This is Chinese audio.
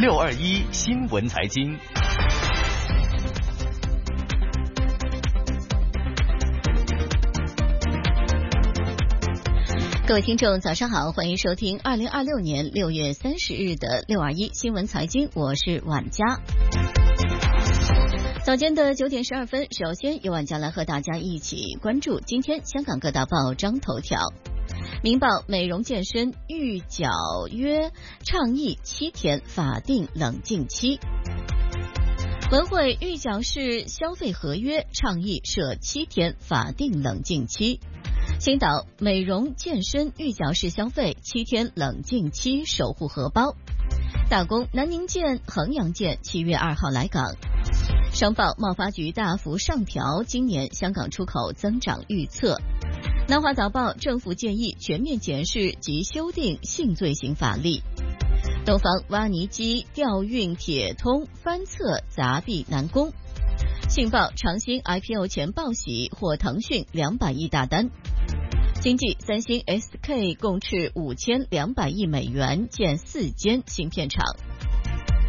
621新闻财经。 各位听众早上好，欢迎收听2026年6月30日的621新闻财经，我是婉佳。早间的9点12分，首先由婉佳来和大家一起关注今天香港各大报章头条。明报美容健身预缴约倡议7天法定冷静期。文汇预缴式消费合约倡议设7天法定冷静期。青岛美容健身预缴式消费7天冷静期守护荷包。大公南宁舰、衡阳舰7月2号来港。商报贸发局大幅上调今年香港出口增长预测。南华早报政府建议全面检视及修订性罪行法例。东方挖泥机调运铁通翻侧砸壁难攻。信报长兴 IPO 前报喜获腾讯200亿大单。经济三星 SK 共斥5200亿美元建4间芯片厂。